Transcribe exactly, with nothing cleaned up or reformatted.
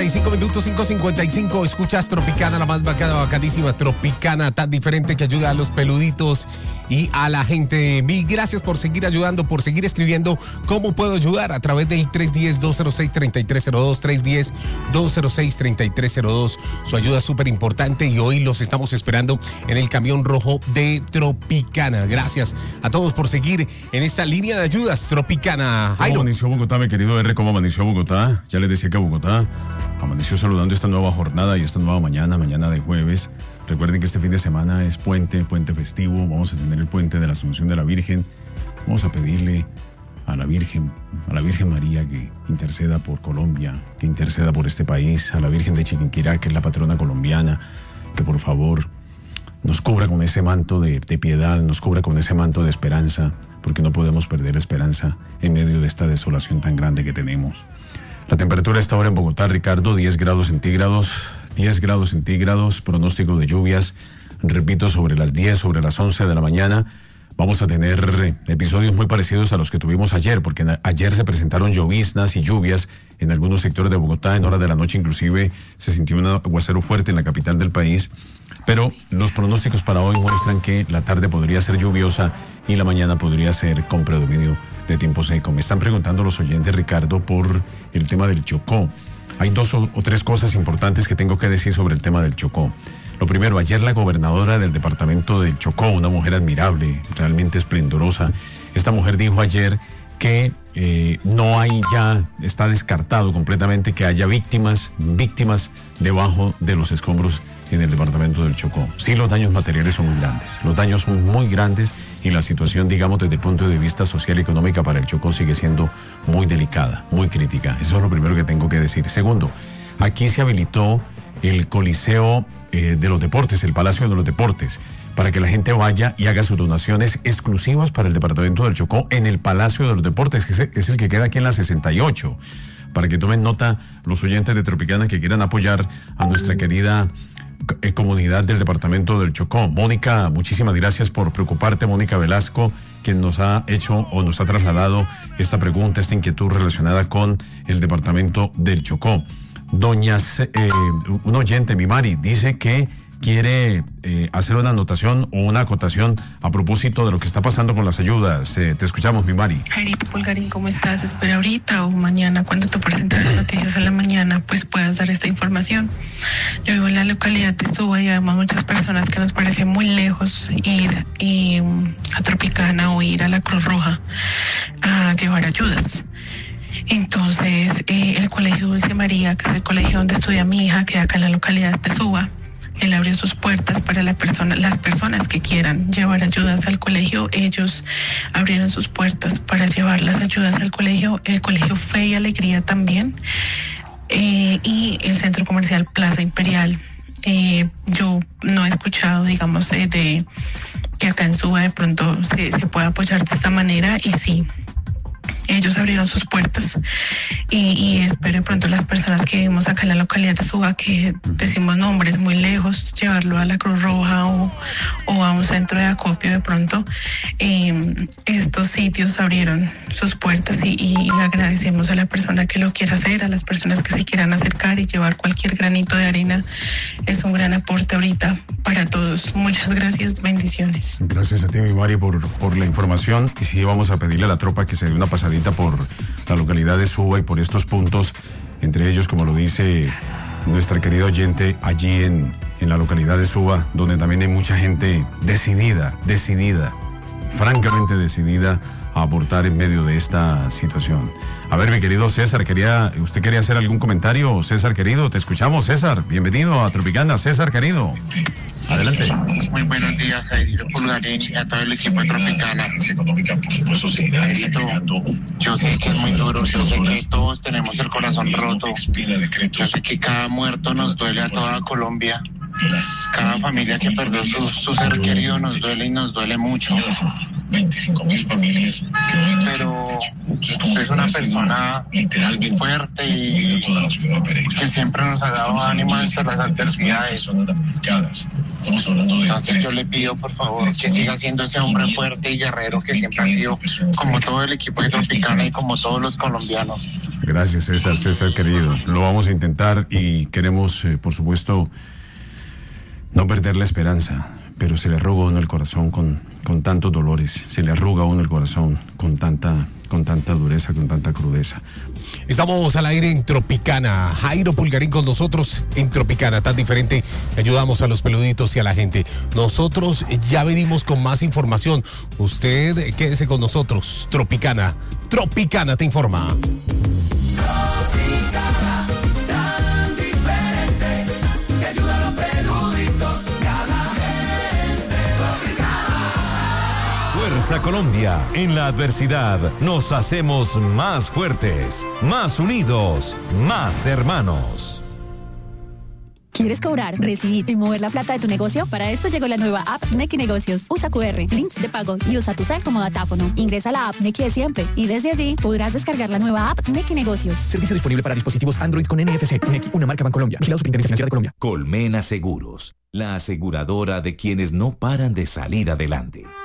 y cinco minutos, cinco cincuenta y cinco. Escuchas Tropicana, la más bacana, bacanísima Tropicana, tan diferente que ayuda a los peluditos y a la gente. Mil gracias por seguir ayudando, por seguir escribiendo cómo puedo ayudar a través del tres uno cero, dos cero seis, tres tres cero dos, tres uno cero, dos cero seis, tres tres cero dos. Su ayuda es súper importante y hoy los estamos esperando en el camión rojo de Tropicana. Gracias a todos por seguir en esta línea de ayudas Tropicana. ¿Cómo amaneció Bogotá, mi querido R? ¿Cómo amaneció Bogotá? Ya les decía que Bogotá amaneció saludando esta nueva jornada y esta nueva mañana, mañana de jueves. Recuerden que este fin de semana es puente, puente festivo. Vamos a tener el puente de la Asunción de la Virgen. Vamos a pedirle a la Virgen, a la Virgen María que interceda por Colombia, que interceda por este país, a la Virgen de Chiquinquirá, que es la patrona colombiana, que por favor nos cubra con ese manto de, de piedad, nos cubra con ese manto de esperanza, porque no podemos perder la esperanza en medio de esta desolación tan grande que tenemos. La temperatura a esta hora en Bogotá, Ricardo, diez grados centígrados, diez grados centígrados, pronóstico de lluvias, repito, sobre las diez, sobre las once de la mañana. Vamos a tener episodios muy parecidos a los que tuvimos ayer, porque ayer se presentaron lloviznas y lluvias en algunos sectores de Bogotá. En horas de la noche inclusive se sintió un aguacero fuerte en la capital del país. Pero los pronósticos para hoy muestran que la tarde podría ser lluviosa y la mañana podría ser con predominio de tiempo seco. Me están preguntando los oyentes, Ricardo, por el tema del Chocó. Hay dos o, o tres cosas importantes que tengo que decir sobre el tema del Chocó. Lo primero, ayer la gobernadora del departamento del Chocó, una mujer admirable, realmente esplendorosa, esta mujer dijo ayer que eh, no hay ya, está descartado completamente que haya víctimas, víctimas debajo de los escombros en el departamento del Chocó. Sí, los daños materiales son muy grandes, los daños son muy grandes y la situación, digamos, desde el punto de vista social y económica para el Chocó sigue siendo muy delicada, muy crítica. Eso es lo primero que tengo que decir. Segundo, aquí se habilitó el Coliseo eh, de los Deportes, el Palacio de los Deportes, para que la gente vaya y haga sus donaciones exclusivas para el departamento del Chocó en el Palacio de los Deportes, que es el, es el que queda aquí en la sesenta y ocho. Para que tomen nota los oyentes de Tropicana que quieran apoyar a nuestra querida eh, comunidad del departamento del Chocó. Mónica, muchísimas gracias por preocuparte, Mónica Velasco, quien nos ha hecho o nos ha trasladado esta pregunta, esta inquietud relacionada con el departamento del Chocó. Doña, eh, un oyente, mi Mari, dice que quiere eh, hacer una anotación o una acotación a propósito de lo que está pasando con las ayudas. Eh, te escuchamos, mi Mari. Jairito Pulgarín, ¿cómo estás? Espero ahorita o mañana, cuando tú presentes las noticias en la mañana, pues puedas dar esta información. Yo vivo en la localidad de Suba y vemos muchas personas que nos parece muy lejos ir y, a Tropicana o ir a la Cruz Roja a llevar ayudas. Entonces, eh, el Colegio Dulce María, que es el colegio donde estudia mi hija, que acá en la localidad de Suba, él abrió sus puertas para la persona, las personas que quieran llevar ayudas al colegio. Ellos abrieron sus puertas para llevar las ayudas al colegio. El colegio Fe y Alegría también. Eh, y el centro comercial Plaza Imperial. Eh, yo no he escuchado, digamos, eh, de que acá en Suba de pronto se, se pueda apoyar de esta manera, y sí, ellos abrieron sus puertas y, y espero de pronto las personas que vivimos acá en la localidad de Suba, que decimos nombres muy lejos, llevarlo a la Cruz Roja o, o a un centro de acopio de pronto. Eh, estos sitios abrieron sus puertas y, y agradecemos a la persona que lo quiera hacer, a las personas que se quieran acercar y llevar cualquier granito de arena. Es un gran aporte ahorita para todos. Muchas gracias, bendiciones. Gracias a ti, mi Mari, por, por la información. Y sí, vamos a pedirle a la tropa que se dé una pasadita por la localidad de Suba y por estos puntos, entre ellos, como lo dice nuestra querida oyente, allí en, en la localidad de Suba, donde también hay mucha gente decidida, decidida, francamente decidida a aportar en medio de esta situación. A ver, mi querido César, quería, ¿usted quería hacer algún comentario? César, querido, te escuchamos, César. Bienvenido a Tropicana, César, querido. Adelante. Muy buenos días, Jairito Pulgarín, y a todo el equipo de Tropicana. Jairito, yo sé que es muy duro, yo sé que todos tenemos el corazón roto, yo sé que cada muerto nos duele a toda Colombia, cada familia que perdió su, su ser querido nos duele y nos duele mucho. veinticinco mil familias que no han pero usted es una persona literalmente fuerte y toda la ciudad de Pereira. que siempre nos ha dado ánimo ante las adversidades. Son damnificadas. Estamos hablando de Entonces yo le pido por favor que siga siendo ese hombre fuerte y guerrero que siempre ha sido, como todo el equipo de Tropicana y como todos los colombianos. Gracias, César, César querido. Lo vamos a intentar y queremos, eh, por supuesto, no perder la esperanza. Pero se le arruga a uno el corazón con, con tantos dolores, se le arruga a uno el corazón con tanta, con tanta dureza, con tanta crudeza. Estamos al aire en Tropicana. Jairo Pulgarín con nosotros en Tropicana, tan diferente. Ayudamos a los peluditos y a la gente. Nosotros ya venimos con más información. Usted quédese con nosotros. Tropicana. Tropicana te informa. Fuerza Colombia, en la adversidad nos hacemos más fuertes, más unidos, más hermanos. ¿Quieres cobrar, recibir y mover la plata de tu negocio? Para esto llegó la nueva app Nequi Negocios. Usa cu erre, links de pago y usa tu cel como datáfono. Ingresa a la app Nequi de siempre y desde allí podrás descargar la nueva app Nequi Negocios. Servicio disponible para dispositivos Android con N F C. Nequi, una marca Bancolombia. Vigilado Superintendencia Financiera de Colombia. Colmena Seguros, la aseguradora de quienes no paran de salir adelante.